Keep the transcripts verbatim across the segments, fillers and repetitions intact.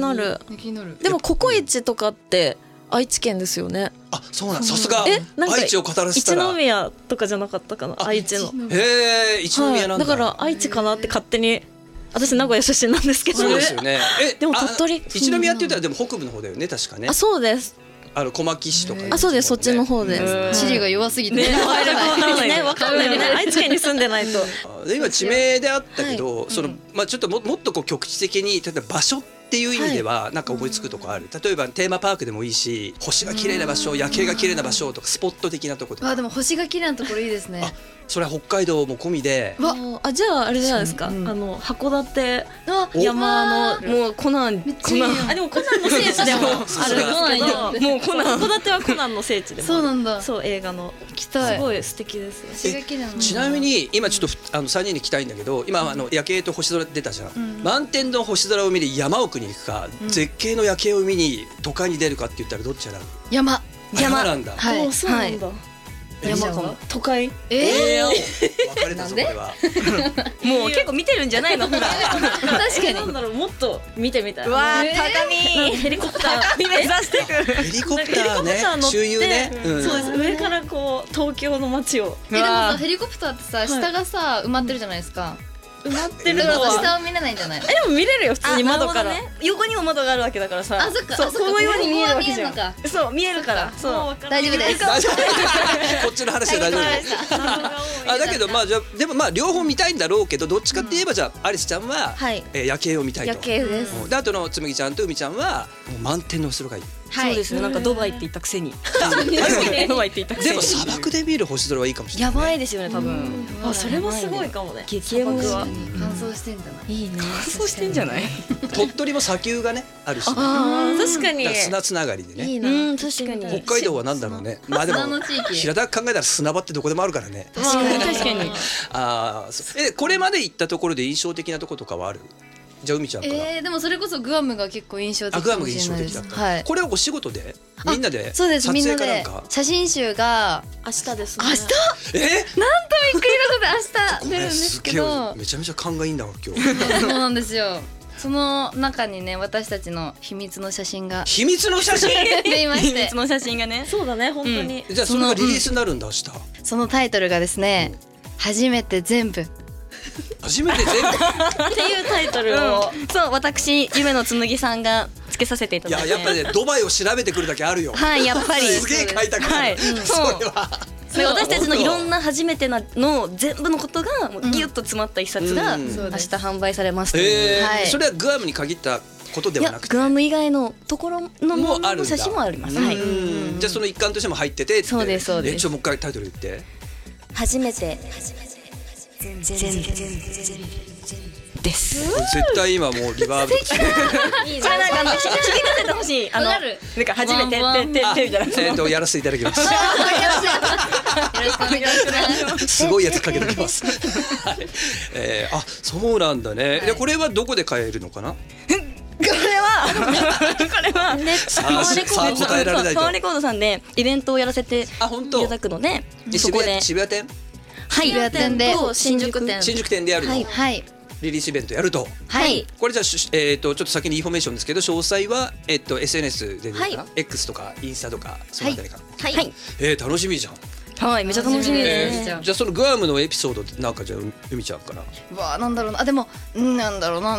なる。 気になる。 でもココイチとかって愛知県ですよね。 あ、そうなん、さすがえなんか愛知を語らせたら一宮とかじゃなかったかな、愛知の。 へえ、一宮なんだ、 はい、だから愛知かなって勝手に。私名古屋出身なんですけど。 そうですよね。え、 でも鳥取一宮って言ったらでも北部の方だよね、確かね。 あ、そうです。 あの小牧市とか、ね、 あ、そうです、そっちの方です。 地理が弱すぎてね、入れないね、わかんないね。愛知県に住んでないと。 今地名であったけど、はい、そのまあちょっとももっとこう局地的に例えば場所っていう意味ではなんか思いつくとこある、はい、例えばテーマパークでもいいし、星が綺麗な場所、夜景が綺麗な場所とかスポット的なところとか。 あ、でも星が綺麗なところいいですね。 あ、それは北海道も込みで。 あ、じゃああれじゃないですか、うん、あの函館山のもうコナン、コナン、あ、でもコナンの聖地でもあるんですけど、もうコナン、函館はコナンの聖地でも。 そうなんだ。 そう、映画の。 行きたい。 すごい素敵ですよ。 星が綺麗な。 ちなみに今ちょっとあのさんにんに聞きたいんだけど、今あの夜景と星空出たじゃん、うん、満天の星空を見る山奥に行くか、うん、絶景の夜景を見に都会に出るかって言ったらどっち選ぶ？ 山。 山なんだ。 はい。 そうなんだ。山かも。都会。 ええ。 分かれたぞこれは。 もう結構見てるんじゃないの？ほら。 確かに。 なんだろう、もっと見てみたい。 わあ、 高み。ヘリコプター目指してく。 ヘリコプターね。周遊ね。 そうです。上からこう東京の街を。 え、でもさ、ヘリコプターってさ、下がさ埋まってるじゃないですか。 埋まってるのは下を見れないんじゃない？ え、でも見れるよ、普通に窓から。横にも窓があるわけだからさ。 あ、そっか。 そう、このように見えるわけじゃん。 か。 そう、見えるから。そう、 大丈夫です。 大丈夫。こっちの話は大丈夫です。あ、だけどまあじゃでもまあ両方見たいんだろうけど、どっちかって言えばじゃあアリスちゃんは夜景を見たいと。 夜景です。 で、あとのつむぎちゃんとうみちゃんはもう満天の星空がいい。 そうですね。なんかドバイって言ったくせに。ドバイって言ったくせに。 でも砂漠で見る星空はいいかもしれない。 やばいですよね、多分。あ、それもすごいかもね。激エモは乾燥してんじゃない？ いいね。乾燥してんじゃない？ 鳥取も砂丘がねあるし。 ああ、確かに。 砂つながりでね。 いいな。確かに。 北海道はなんだろうね。まあでも平たく考えたら砂場ってどこでもあるからね。 確かに確かに。 ああ、え、これまで行ったところで印象的なところとかはある？じゃあうみちゃんから。 えー、でもそれこそグアムが結構印象的かもしれないです。 はい。これはお仕事でみんなでそうです、 撮みんなで影かなんか。 写真集が明日ですね。 明日？ え？ なんとびっくりのことで明日出るんですけど。 めちゃめちゃ勘がいいんだわ今日。 そうなんですよ。その中にね、私たちの秘密の写真が秘密の写真出いまして、秘密の写真がね。そうだね、本当に。 じゃあそれがリリースになるんだ明日。 そのタイトルがですね、初めて全部。 初めて全部っていうタイトルを、そう、私夢の紬さんがつけさせていただいて。 いや、やっぱりね、ドバイを調べてくるだけあるよ。 はい、やっぱりすげえ開拓だ。 はい、そう私たちのいろんな初めての全部のことがもうギュッと詰まった一冊が明日販売されます。 それはグアムに限ったことではなくて、 グアム以外のところのものの写真もあります。はい。 じゃあその一環としても入ってて。 そうですそうです。 え、ちょもう一回タイトル言って。 初めて全然全然です。 絶対今もうリバーブ。 これなんか聞き聞かせてほしい。あのなんか初めてってってってみたいな。 えっとやらせていただきます。 よろしくお願いします。 すごいやつかけてきます。えあ、そうなんだね。でこれはどこで買えるのかな。 これはこれはパワーレコードさん、答えられないと。 パワーレコードさんでイベントをやらせていただくので、そこで渋谷店、 はい渋谷店で新宿店新宿店でやるの。 はい。 リリースイベントやると。 はい。 これじゃあえっとちょっと先にインフォメーションですけど、詳細はえっと エスエヌエス でかな、X とかインスタとかそのあたりか。 はい。 えー楽しみじゃん。 はい、めっちゃ楽しみです。 じゃあそのグアムのエピソードなんかじゃあうみちゃんから。 わあ、なんだろうな。あ、でもなんだろうな。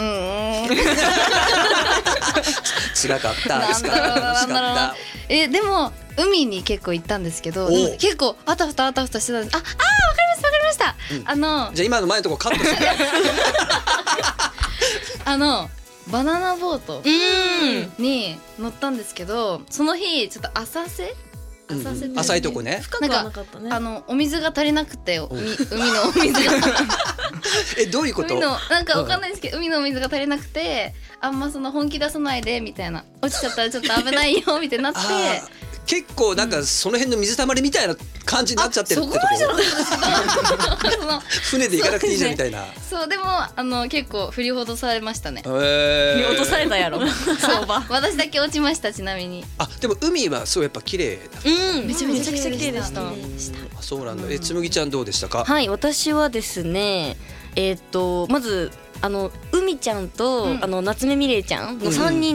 辛かった。 なんだろうな。なんだろうな。え、でも海に結構行ったんですけど、結構あたふたあたふたしてたんです。あ、あ、わかりましたわかりました。あのじゃあ今の前のとこカットして。 あのバナナボートに乗ったんですけど、その日ちょっと浅瀬。 浅いとこね。 深くはなかったね。 あのお水が足りなくて、海のお水がえ、どういうこと？ 海のなんかわかんないですけど、海のお水が足りなくて、あんまその本気出さないでみたいな、落ちちゃったらちょっと危ないよみたいになって、 結構なんかその辺の水たまりみたいな感じになっちゃってるってとこ。船で行かなくていいじゃんみたいな。 そうでもあの結構振り落とされましたね。 振り落とされたやろ。相場。 私だけ落ちました。ちなみに。 あ、でも海はすごいやっぱ綺麗だ。 うん、めちゃめちゃ綺麗でした。 あ、そうなんだ。え、つむぎちゃんどうでしたか？ はい、私はですね、えっとまずあのうみちゃんとあの夏目みれいちゃんのさんにん